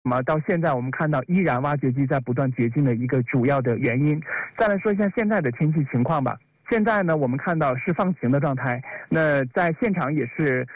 到现在我们看到依然挖掘机在不断掘进的一个主要的原因。再来说一下现在的天气情况吧。现在呢，我们看到是放晴的状态，那在现场也是